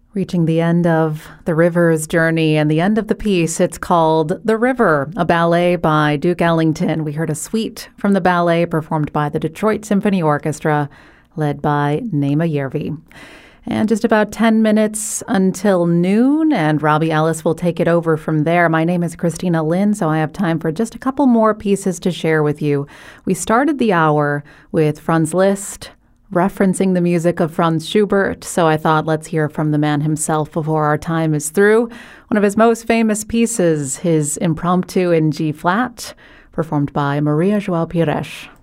Reaching the end of the River's journey and the end of the piece, it's called The River, a ballet by Duke Ellington. We heard a suite from the ballet performed by the Detroit Symphony Orchestra, led by Naima Yervi. And just about 10 minutes until noon, and Robbie Ellis will take it over from there. My name is Christina Lynn, so I have time for just a couple more pieces to share with you. We started the hour with Franz Liszt, referencing the music of Franz Schubert, so I thought let's hear from the man himself before our time is through. One of his most famous pieces, his Impromptu in G-flat, performed by Maria João Pires.